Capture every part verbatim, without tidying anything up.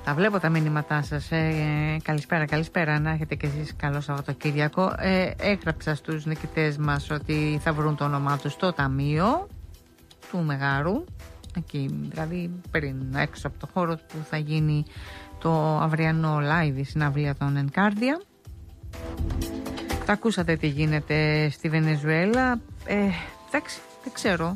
Τα βλέπω τα μήνυματά σας. Ε, καλησπέρα, καλησπέρα. Να έχετε και εσείς καλό Σαββατοκύριακο. Ε, έγραψα στους νικητές μας ότι θα βρουν το όνομά τους στο ταμείο του Μεγάρου. Εκεί, δηλαδή πριν, έξω από το χώρο που θα γίνει το αυριανό live, η συναυλία των Ενκάρδια. Τα ακούσατε τι γίνεται στη Βενεζουέλα. Ε, εντάξει, δεν ξέρω.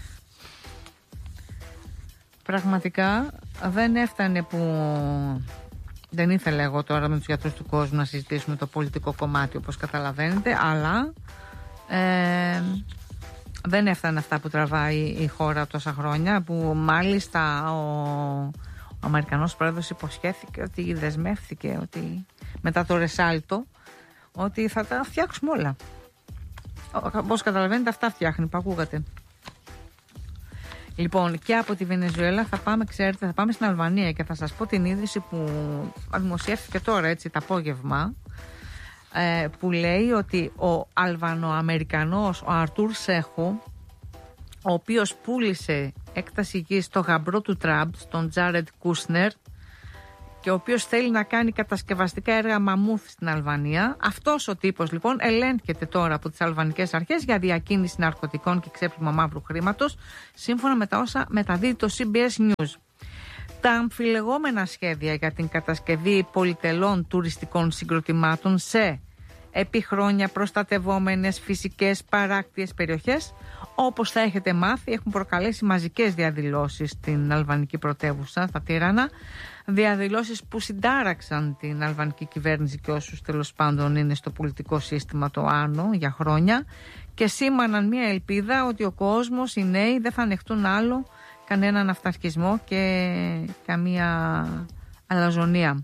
Πραγματικά δεν έφτανε που δεν ήθελα εγώ τώρα με τους γιατρούς του κόσμου να συζητήσουμε το πολιτικό κομμάτι, όπως καταλαβαίνετε, αλλά ε, δεν έφτανε αυτά που τραβάει η χώρα τόσα χρόνια, που μάλιστα ο, ο Αμερικανός πρόεδρος υποσχέθηκε ότι δεσμεύθηκε ότι μετά το ρεσάλτο ότι θα τα φτιάξουμε όλα. Όπως καταλαβαίνετε, αυτά φτιάχνει που ακούγατε. Λοιπόν, και από τη Βενεζουέλα θα πάμε, ξέρετε, θα πάμε στην Αλβανία και θα σας πω την είδηση που δημοσιεύτηκε τώρα, έτσι, το απόγευμα, ε, που λέει ότι ο Αλβανοαμερικανός, ο Αρτούρ Σέχου, ο οποίος πούλησε έκταση γης στο γαμπρό του Τραμπ, τον Τζάρεντ Κούσνερ, και ο οποίος θέλει να κάνει κατασκευαστικά έργα μαμούθ στην Αλβανία. Αυτός ο τύπος λοιπόν ελέγχεται τώρα από τις αλβανικές αρχές για διακίνηση ναρκωτικών και ξέπλυμα μαύρου χρήματος, σύμφωνα με τα όσα μεταδίδει το σι μπι ες News. Τα αμφιλεγόμενα σχέδια για την κατασκευή πολυτελών τουριστικών συγκροτημάτων σε επί χρόνια προστατευόμενες φυσικές παράκτιες περιοχές, όπως θα έχετε μάθει, έχουν προκαλέσει μαζικές διαδηλώσεις στην αλβανική πρωτεύουσα, στα Τύρανα. Διαδηλώσεις που συντάραξαν την αλβανική κυβέρνηση και όσους τέλος πάντων είναι στο πολιτικό σύστημα το άνω για χρόνια, και σήμαναν μια ελπίδα ότι ο κόσμος, οι νέοι, δεν θα ανεχτούν άλλο κανέναν αυταρχισμό και καμία αλαζονία.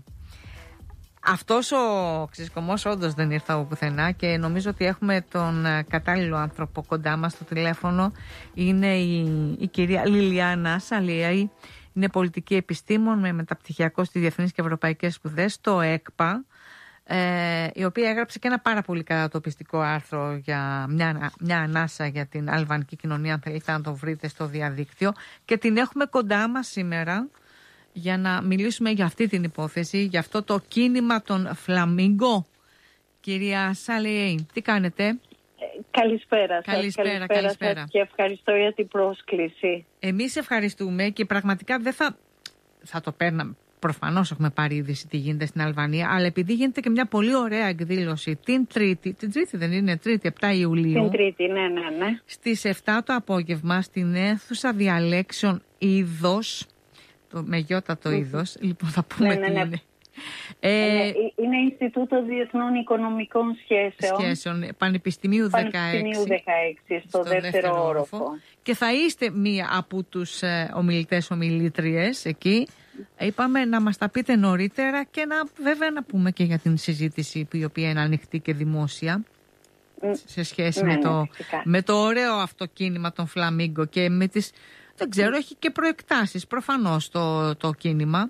Αυτός ο ξεσκομός όντως δεν ήρθε από πουθενά και νομίζω ότι έχουμε τον κατάλληλο άνθρωπο κοντά μας στο τηλέφωνο. Είναι η, η κυρία Λιλιάνα Σαλίαη. Είναι πολιτική επιστήμον με μεταπτυχιακό στις Διεθνείς και Ευρωπαϊκές Σπουδές στο ΕΚΠΑ, ε, η οποία έγραψε και ένα πάρα πολύ κατατοπιστικό άρθρο για μια, μια ανάσα για την αλβανική κοινωνία, αν θέλετε να το βρείτε στο διαδίκτυο, και την έχουμε κοντά μας σήμερα για να μιλήσουμε για αυτή την υπόθεση, για αυτό το κίνημα των Φλαμίγκο. Κυρία Σαλίαη, τι κάνετε? Καλησπέρα σας. Καλησπέρα, καλησπέρα, καλησπέρα. Σας και ευχαριστώ για την πρόσκληση. Εμείς ευχαριστούμε και πραγματικά δεν θα, θα το παίρναμε. Προφανώς έχουμε πάρει είδηση τι γίνεται στην Αλβανία, αλλά επειδή γίνεται και μια πολύ ωραία εκδήλωση την Τρίτη, την Τρίτη δεν είναι, Τρίτη επτά Ιουλίου. Την Τρίτη, ναι, ναι, ναι. Στις επτά το απόγευμα στην αίθουσα διαλέξεων Είδος, το, με γιώτα το Είδος, λοιπόν θα πούμε ναι, ναι, τι ναι. είναι. Ε, είναι Ινστιτούτο Διεθνών Οικονομικών Σχέσεων, σχέσεων Πανεπιστημίου δεκαέξι, Πανεπιστημίου δεκαέξι στο, στο δεύτερο, δεύτερο όροφο. όροφο. Και θα είστε μία από τους ε, ομιλητές ομιλήτριες εκεί. Είπαμε να μας τα πείτε νωρίτερα και να βέβαια να πούμε και για την συζήτηση η οποία είναι ανοιχτή και δημόσια σε σχέση ναι, με, ναι, το, με το ωραίο αυτό κίνημα των Φλαμίγκο και με τις, δεν ξέρω, έχει και προεκτάσεις προφανώς το, το κίνημα.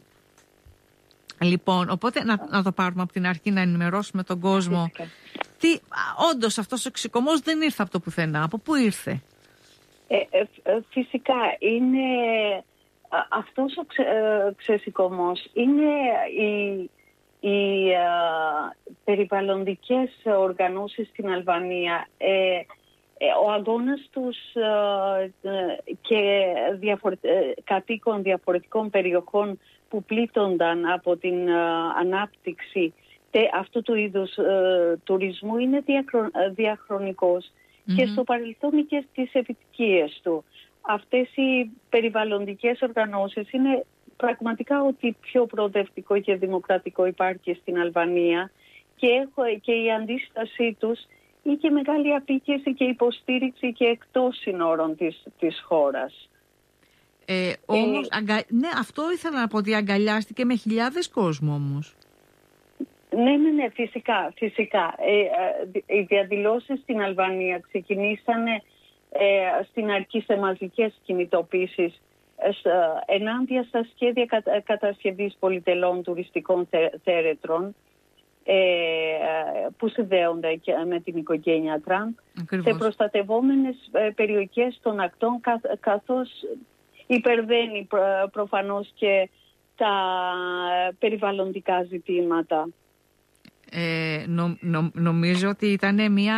Λοιπόν, οπότε να, να το πάρουμε από την αρχή, να ενημερώσουμε τον κόσμο. Τι, όντως αυτός ο εξοικομός δεν ήρθε από το πουθενά. Από πού ήρθε? Ε, ε, φυσικά είναι αυτός ο ξε, ε, ξεσηκωμός είναι οι, οι ε, περιβαλλοντικές οργανώσεις στην Αλβανία, ε, ε, ο αγώνας τους ε, και διαφορε, ε, κατοίκων διαφορετικών περιοχών που πλήττονταν από την ε, ανάπτυξη τε, αυτού του είδους ε, τουρισμού είναι διαχρο, διαχρονικός mm-hmm. και στο παρελθόν και στις επιτυχίες του. Αυτές οι περιβαλλοντικές οργανώσεις είναι πραγματικά ό,τι πιο προοδευτικό και δημοκρατικό υπάρχει στην Αλβανία και, έχω, και η αντίστασή τους είχε μεγάλη απήχηση και υποστήριξη και εκτός συνόρων της, της χώρας. Ε, όμως, ε, αγκα... ναι, αυτό ήθελα να πω, ότι αγκαλιάστηκε με χιλιάδες κόσμο όμως. Ναι, ναι, ναι, φυσικά, φυσικά. Ε, ε, οι διαδηλώσεις στην Αλβανία ξεκινήσανε ε, στην αρχή σε μαζικές κινητοποίησεις ε, ενάντια στα σχέδια κατα, κατασκευής πολυτελών τουριστικών θέρετρων ε, που συνδέονται με την οικογένεια Τραμπ σε προστατευόμενες ε, περιοχές των ακτών, καθ, καθώς υπερβαίνει προ, προφανώς και τα περιβαλλοντικά ζητήματα. Ε, νο, νο, νομίζω ότι ήταν μια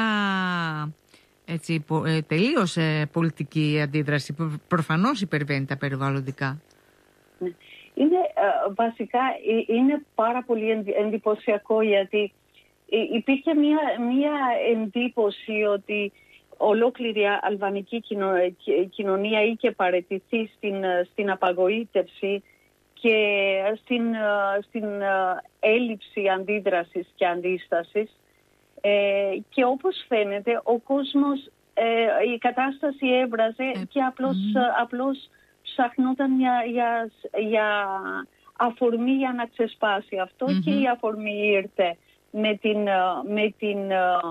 έτσι, ε, τελείως ε, πολιτική αντίδραση που προφανώς υπερβαίνει τα περιβαλλοντικά. Είναι, ε, βασικά είναι πάρα πολύ εντυπωσιακό, γιατί υπήρχε μια, μια εντύπωση ότι ολόκληρη η αλβανική κοινωνία είχε παραιτηθεί στην, στην απαγοήτευση και στην, στην έλλειψη αντίδρασης και αντίστασης. Ε, και όπως φαίνεται, ο κόσμος, ε, η κατάσταση έβραζε ε, και απλώς, mm. απλώς ψαχνόταν για, για, για αφορμή για να ξεσπάσει αυτό, mm-hmm. και η αφορμή ήρθε με την, με την,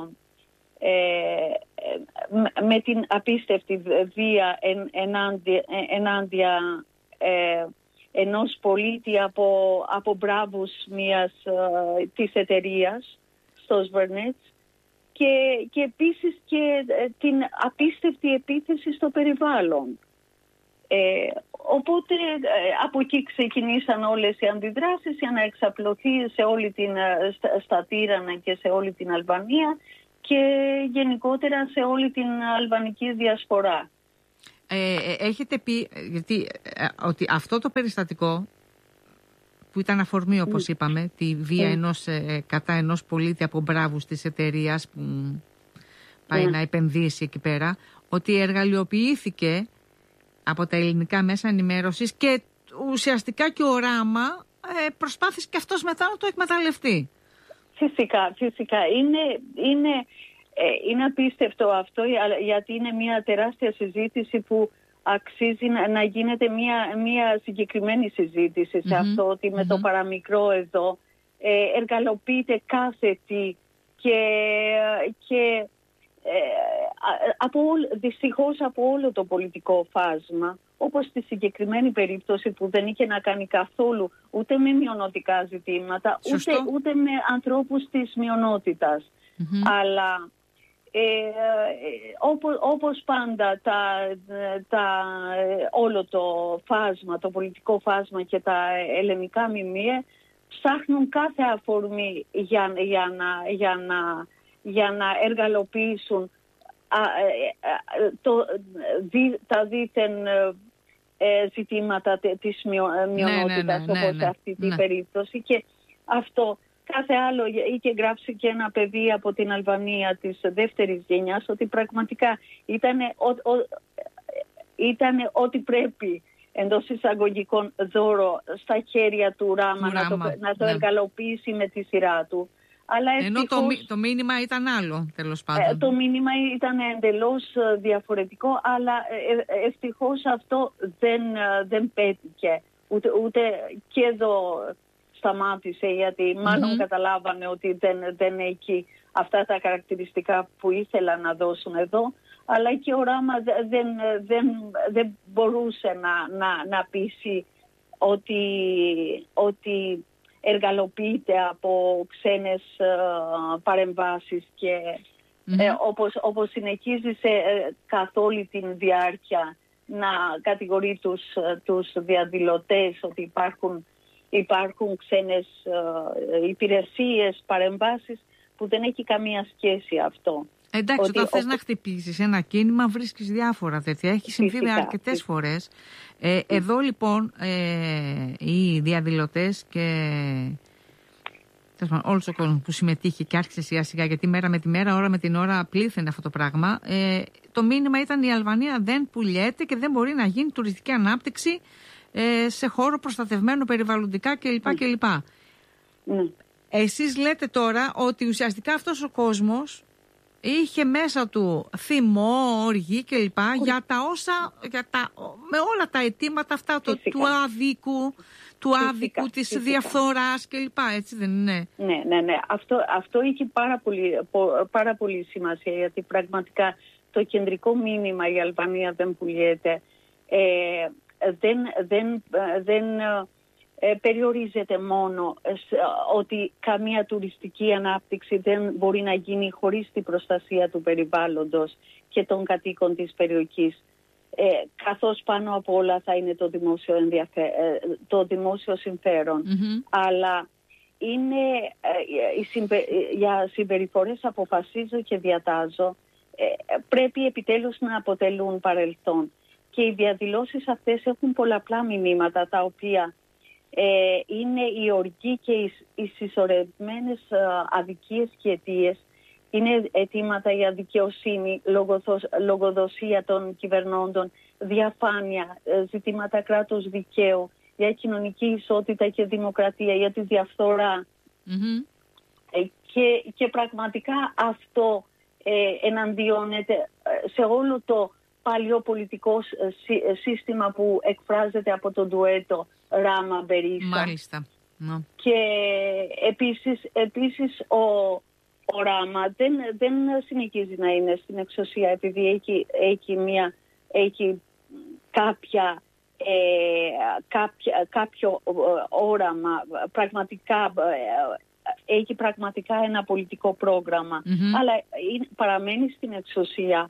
ε, με την απίστευτη βία εν, ενάντια, ενάντια ε, ενός πολίτη από, από μπράβους μιας ε, της εταιρείας στο Σβέρνετς, και, και επίσης και ε, την απίστευτη επίθεση στο περιβάλλον. Ε, οπότε ε, από εκεί ξεκινήσαν όλες οι αντιδράσεις για να εξαπλωθεί σε όλη την, στα, στα Τύρανα και σε όλη την Αλβανία και γενικότερα σε όλη την αλβανική διασπορά. Ε, έχετε πει γιατί, ε, ότι αυτό το περιστατικό που ήταν αφορμή, όπως mm. είπαμε, τη βία mm. ενός, ε, κατά ενός πολίτη από μπράβους της εταιρείας που πάει mm. να επενδύσει εκεί πέρα, ότι εργαλειοποιήθηκε από τα ελληνικά μέσα ενημέρωσης και ουσιαστικά και ο Ράμα ε, προσπάθησε και αυτός μετά να το εκμεταλλευτεί. Φυσικά, φυσικά. Είναι, είναι, ε, είναι απίστευτο αυτό, γιατί είναι μια τεράστια συζήτηση που αξίζει να, να γίνεται μια, μια συγκεκριμένη συζήτηση σε mm-hmm. αυτό, ότι με mm-hmm. το παραμικρό εδώ ε, εργαλοποιείται κάθε τι και... και Ε, από, δυστυχώς από όλο το πολιτικό φάσμα, όπως στη συγκεκριμένη περίπτωση που δεν είχε να κάνει καθόλου ούτε με μειονοτικά ζητήματα, ούτε, ούτε με ανθρώπους της μειονότητας. Mm-hmm. Αλλά ε, ε, όπως, όπως πάντα τα, τα, όλο το φάσμα, το πολιτικό φάσμα και τα ελληνικά μημία ψάχνουν κάθε αφορμή για, για να... Για να για να εργαλοποιήσουν α, ε, το, δι, τα δίθεν ε, ζητήματα της μειονότητας, ναι, ναι, ναι, όπως ναι, αυτή την ναι. περίπτωση. Και αυτό, κάθε άλλο, είχε γράψει και ένα παιδί από την Αλβανία της δεύτερης γενιάς, ότι πραγματικά ήταν ήτανε ό,τι πρέπει, εντός εισαγωγικών, δώρο στα χέρια του Ράμα, να το, να το ναι. εργαλοποιήσει με τη σειρά του. Αλλά ενώ ευτυχώς, το, το μήνυμα ήταν άλλο, τέλος πάντων. Ε, το μήνυμα ήταν εντελώς διαφορετικό, αλλά ε, ευτυχώς αυτό δεν, δεν πέτυχε. Ούτε, ούτε και εδώ σταμάτησε, γιατί μάλλον mm-hmm. καταλάβανε ότι δεν, δεν έχει αυτά τα χαρακτηριστικά που ήθελαν να δώσουν εδώ. Αλλά και ο Ράμα δεν, δεν, δεν μπορούσε να, να, να πείσει ότι... ότι εργαλοποιείται από ξένες uh, παρεμβάσεις και mm-hmm. ε, όπως, όπως συνεχίζει σε, ε, καθ' όλη την διάρκεια να κατηγορεί τους, τους διαδηλωτές ότι υπάρχουν, υπάρχουν ξένες uh, υπηρεσίες, παρεμβάσεις, που δεν έχει καμία σχέση αυτό. Εντάξει, ότι, όταν θες όπως... να χτυπήσεις ένα κίνημα βρίσκεις διάφορα τέτοια. Έχει συμβεί φυσικά, αρκετές φυσικά. φορές. Ε, εδώ λοιπόν ε, οι διαδηλωτές και όλος ο κόσμος που συμμετείχε και άρχισε σιγά σιγά, γιατί μέρα με τη μέρα, ώρα με την ώρα πλήθαινε αυτό το πράγμα, ε, το μήνυμα ήταν η Αλβανία δεν πουλιέται και δεν μπορεί να γίνει τουριστική ανάπτυξη ε, σε χώρο προστατευμένο περιβαλλοντικά κλπ. Mm. κλπ. Mm. Εσείς λέτε τώρα ότι ουσιαστικά αυτός ο κόσμος είχε μέσα του θυμό, οργή κλπ. Για τα όσα, για τα, με όλα τα αιτήματα αυτά το, του άδικου, του φυσικά, άδικου, της φυσικά. διαφθοράς κλπ. Έτσι δεν είναι? Ναι, ναι, ναι. Αυτό, αυτό είχε πάρα πολύ, πάρα πολύ σημασία, γιατί πραγματικά το κεντρικό μήνυμα η Αλβανία δεν πουλιέται. Ε, δεν, δεν, δεν ε, περιορίζεται μόνο σε, ότι καμία τουριστική ανάπτυξη δεν μπορεί να γίνει χωρίς την προστασία του περιβάλλοντος και των κατοίκων της περιοχής. ε, καθώς πάνω απ' όλα θα είναι το δημόσιο, ενδιαφε... ε, το δημόσιο συμφέρον. Mm-hmm. Αλλά είναι, ε, συμπε... για συμπεριφορές αποφασίζω και διατάζω, ε, πρέπει επιτέλους να αποτελούν παρελθόν. Και οι διαδηλώσεις αυτές έχουν πολλαπλά μηνύματα, τα οποία ε, είναι οι οργοί και οι, οι συσσωρευμένες ε, αδικίες και αιτίες. Είναι αιτήματα για δικαιοσύνη, λογοδοσία των κυβερνώντων, διαφάνεια, ζητήματα κράτους δικαίου, για κοινωνική ισότητα και δημοκρατία, για τη διαφθορά. Mm-hmm. Και, και πραγματικά αυτό ε, εναντιώνεται σε όλο το παλιό πολιτικό σύστημα που εκφράζεται από το ντουέτο Ράμα Μπερίσα. Μάλιστα. No. Και επίσης, επίσης ο, ο Ράμα δεν, δεν συνεχίζει να είναι στην εξουσία επειδή έχει, έχει, μια, έχει κάποια, ε, κάποια, κάποιο όραμα, πραγματικά, έχει πραγματικά ένα πολιτικό πρόγραμμα. Mm-hmm. Αλλά παραμένει στην εξουσία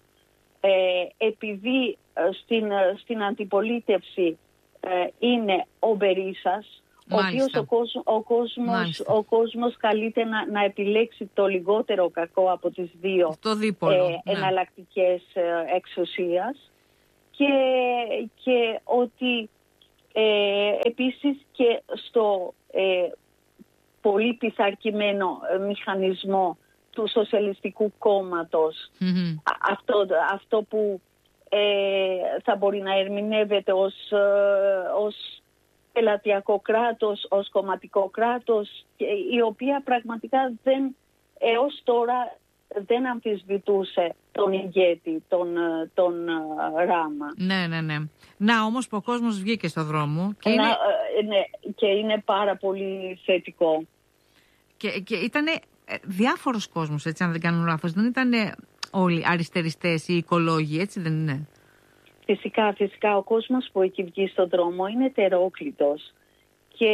Ε, επειδή στην, στην αντιπολίτευση ε, είναι ο Μπερίσας, ο οποίος ο, κόσμ, ο, κόσμος, ο κόσμος καλείται να, να επιλέξει το λιγότερο κακό από τις δύο δίπολο, ε, ναι. εναλλακτικές ε, εξουσίας, και, και ότι ε, επίσης και στο ε, πολύ πειθαρχημένο μηχανισμό του Σοσιαλιστικού Κόμματος, mm-hmm. αυτό, αυτό που ε, θα μπορεί να ερμηνεύεται ως, ε, ως πελατειακό κράτος, ως κομματικό κράτος, η οποία πραγματικά δεν, έως τώρα δεν αμφισβητούσε τον ηγέτη, τον, τον Ράμα. Ναι, ναι, ναι. Να, όμως που ο κόσμος βγήκε στο δρόμο. Και, να, είναι... ε, ναι, και είναι πάρα πολύ θετικό. Και, και ήτανε διάφορος κόσμος, έτσι, αν δεν κάνω λάθος. Δεν ήταν όλοι αριστεριστές ή οικολόγοι, έτσι δεν είναι? Φυσικά, φυσικά. Ο κόσμος που έχει βγει στον δρόμο είναι ετερόκλητος. Και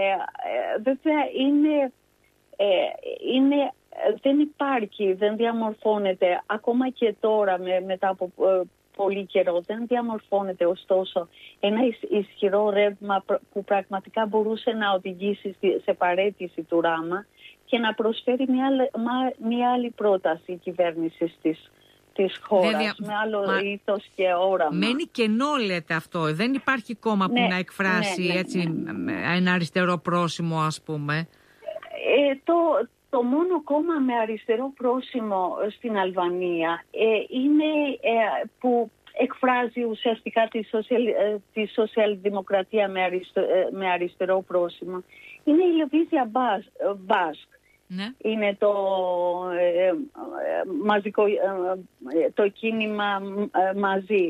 ε, βέβαια είναι, ε, είναι, δεν υπάρχει, δεν διαμορφώνεται, ακόμα και τώρα με, μετά από ε, πολύ καιρό, δεν διαμορφώνεται ωστόσο ένα ισχυρό ρεύμα που πραγματικά μπορούσε να οδηγήσει σε παραίτηση του Ράμα και να προσφέρει μια, μια άλλη πρόταση η κυβέρνηση της, της χώρας, Βέβαια, με άλλο μα... ήθος και όραμα. Μένει κενό, λέτε αυτό. Δεν υπάρχει κόμμα ναι, που να εκφράσει ναι, ναι, έτσι, ναι. ένα αριστερό πρόσημο, ας πούμε. Ε, το, το μόνο κόμμα με αριστερό πρόσημο στην Αλβανία ε, είναι ε, που εκφράζει ουσιαστικά τη, σοσιαλ, ε, τη σοσιαλδημοκρατία με, αριστε, ε, με αριστερό πρόσημο. Είναι η Λεβίζια Μπάσκ. Ναι. Είναι το, ε, ε, μαζικό, ε, το κίνημα ε, μαζί.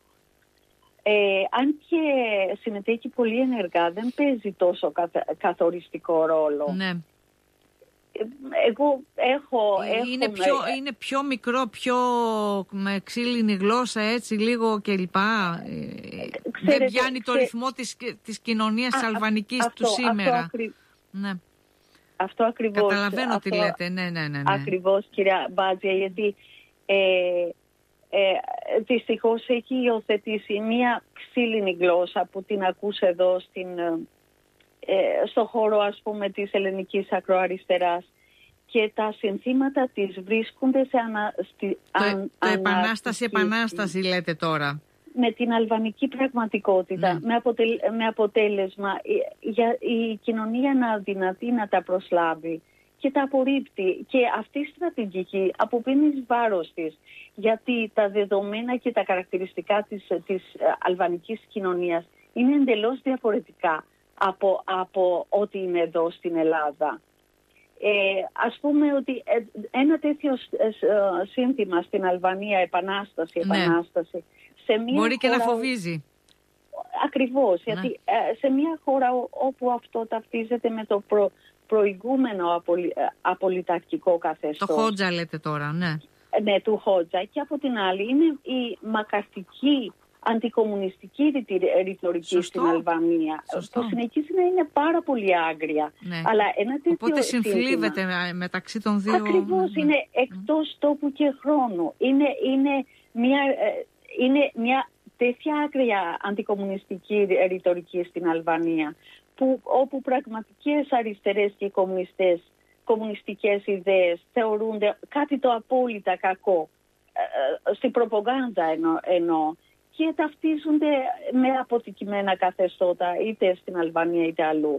Ε, αν και συμμετέχει πολύ ενεργά, δεν παίζει τόσο καθ, καθοριστικό ρόλο. Ναι. Εγώ έχω... Είναι, έχω πιο, με... είναι πιο μικρό, πιο με ξύλινη γλώσσα, έτσι λίγο κλπ. Δεν πιάνει το ξέ... ρυθμό της, της κοινωνίας της αλβανικής του σήμερα. Αυτό, ακρι... ναι. αυτό ακριβώς. Καταλαβαίνω αυτό... τι λέτε. Ναι, ναι, ναι, ναι. Ακριβώς, κυρία Μπάτζια, γιατί ε, ε, δυστυχώς έχει υιοθετήσει μια ξύλινη γλώσσα που την ακούσε εδώ στην... Ε, στο χώρο, ας πούμε, της ελληνικής ακροαριστεράς, και τα συνθήματα της βρίσκονται σε ανα, στη, το, αν, το επανάσταση, επανάσταση λέτε τώρα. Με την αλβανική πραγματικότητα, ναι. με, αποτελ, με αποτέλεσμα για η κοινωνία να αδυνατεί να τα προσλάβει και τα απορρίπτει. Και αυτή η στρατηγική αποβαίνει εις βάρος της, γιατί τα δεδομένα και τα χαρακτηριστικά της, της αλβανικής κοινωνίας είναι εντελώς διαφορετικά Από, από ό,τι είναι εδώ στην Ελλάδα. Ε, ας πούμε ότι ένα τέτοιο σύνθημα στην Αλβανία, επανάσταση, επανάσταση, ναι. σε μια μπορεί και χώρα, να φοβίζει. Ακριβώς, ναι. γιατί σε μια χώρα όπου αυτό ταυτίζεται με το προ, προηγούμενο απολυ, απολυταρχικό καθεστώς. Το Χότζα λέτε τώρα, ναι. Ναι, του Χότζα. Και από την άλλη είναι η μακαρτική αντικομμουνιστική ρητορική στην Αλβανία. Σωστό. Που συνεχίζει να είναι πάρα πολύ άγρια. Ναι. Αλλά ένα τέτοιο Οπότε συμφιλίβεται σύνθημα, μεταξύ των δύο. Ακριβώς, ναι. είναι εκτός τόπου και χρόνου. Είναι, είναι, μια, είναι μια τέτοια άκρια αντικομμουνιστική ρητορική στην Αλβανία, που, όπου πραγματικές αριστερές και κομμουνιστές, κομμουνιστικές ιδέες θεωρούνται κάτι το απόλυτα κακό, ε, στην προπαγάνδα εννοώ, εννοώ, και ταυτίζονται με αποτυχημένα καθεστώτα είτε στην Αλβανία είτε αλλού.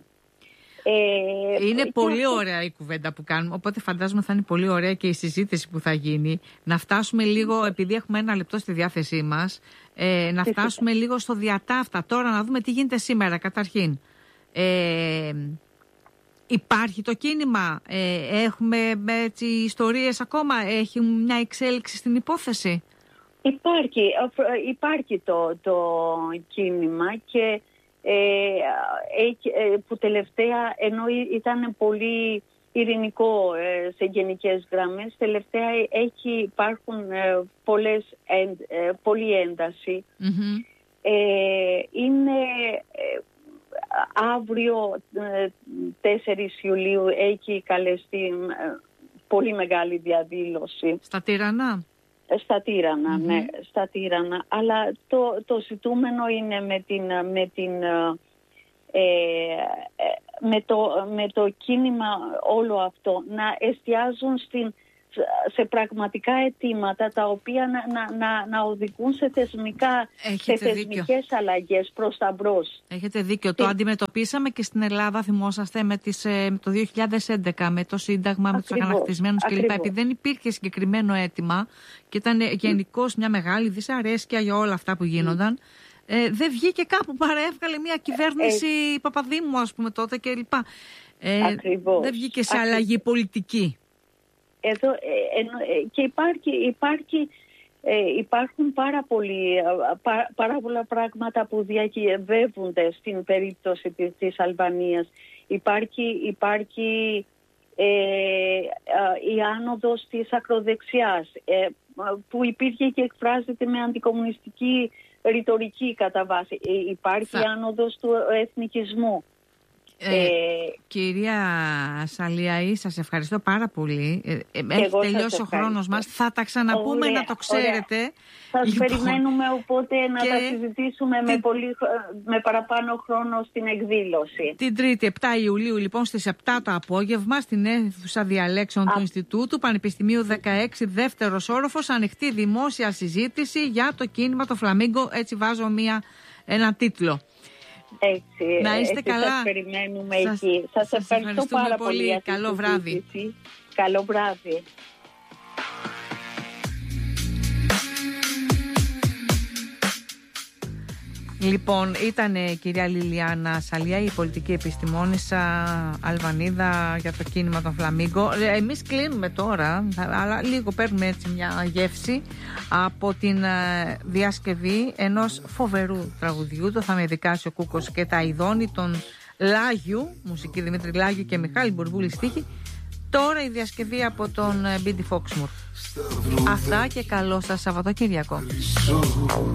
Ε, είναι πολύ αυτό... ωραία η κουβέντα που κάνουμε, οπότε φαντάζομαι θα είναι πολύ ωραία και η συζήτηση που θα γίνει. Να φτάσουμε λίγο, επειδή έχουμε ένα λεπτό στη διάθεσή μας, ε, να φτάσουμε λίγο στο διατάφτα τώρα, να δούμε τι γίνεται σήμερα καταρχήν. Ε, υπάρχει το κίνημα, ε, έχουμε έτσι, ιστορίες ακόμα, έχει μια εξέλιξη στην υπόθεση? Υπάρχει, υπάρχει το, το κίνημα και ε, ε, που τελευταία, ενώ ήταν πολύ ειρηνικό ε, σε γενικές γραμμές, τελευταία έχει, υπάρχουν ε, πολλές, ε, πολλή ένταση. Mm-hmm. Ε, είναι ε, αύριο ε, τέσσερις Ιουλίου έχει καλεστεί ε, πολύ μεγάλη διαδήλωση. Στα Τύρανα? Στα Τύρανα, mm-hmm. ναι, στα Τύρανα. Αλλά το, το ζητούμενο είναι με, την, με, την, ε, με, το, με το κίνημα όλο αυτό να εστιάζουν στην, σε πραγματικά αιτήματα τα οποία να, να, να, να οδηγούν σε, θεσμικά, σε θεσμικές αλλαγές προς τα μπρος. Έχετε δίκιο. Τι... Το αντιμετωπίσαμε και στην Ελλάδα, θυμόσαστε, με, τις, με το δύο χιλιάδες έντεκα, με το Σύνταγμα, ακριβώς, με τους αγανακτισμένους κλπ. Επειδή δεν υπήρχε συγκεκριμένο αίτημα και ήταν mm. γενικώς μια μεγάλη δυσαρέσκεια για όλα αυτά που γίνονταν, mm. ε, δεν βγήκε κάπου παρά έβγαλε μια κυβέρνηση ε... Παπαδήμου, ας πούμε, τότε κλπ. Ε, δεν βγήκε σε αλλαγή Ακριβώς. πολιτική. Εδώ, ε, ε, και υπάρχει, υπάρχει, ε, υπάρχουν πάρα, πολλοί, πά, πάρα πολλά πράγματα που διακυβεύονται στην περίπτωση της, της Αλβανίας. Υπάρχει, υπάρχει ε, ε, η άνοδος της ακροδεξιάς ε, που υπήρχε και εκφράζεται με αντικομμουνιστική ρητορική κατά βάση. Ε, υπάρχει Θα... η άνοδος του εθνικισμού. Ε, ε, κυρία Σαλιαή, σας ευχαριστώ πάρα πολύ. Ε, έχει τελειώσει ο χρόνος μας. Θα τα ξαναπούμε, ωραία, να το ξέρετε. Ωραία. Σας λοιπόν, περιμένουμε οπότε να τα συζητήσουμε την... με, πολύ, με παραπάνω χρόνο στην εκδήλωση. Την Τρίτη, επτά Ιουλίου, λοιπόν, στις επτά το απόγευμα, στην αίθουσα διαλέξεων Α... του Ινστιτούτου Πανεπιστημίου δεκαέξι, δεύτερος όροφος, ανοιχτή δημόσια συζήτηση για το κίνημα το Φλαμίγκο. Έτσι βάζω μία, ένα τίτλο. Έτσι, να είστε έτσι καλά. Σας περιμένουμε σας, εκεί. Σας, σας ευχαριστώ πάρα πολύ. πολύ. Καλό βράδυ. Καλό βράδυ. Λοιπόν, ήταν η κυρία Λιλιάνα Σαλιαή, η πολιτική επιστημόνισσα Αλβανίδα για το κίνημα των Φλαμίγκο. Εμείς κλείνουμε τώρα, αλλά λίγο παίρνουμε έτσι μια γεύση από την διασκευή ενός φοβερού τραγουδιού. Το θα με δικάσει ο Κούκος και τα ειδώνει των Λάγιου, μουσική Δημήτρη Λάγιου και Μιχάλη Μπουρβούλη στίχη. Τώρα η διασκευή από τον Μπίντι Φόξμουρ. Αυτά και καλό σας Σαββατοκύριακο.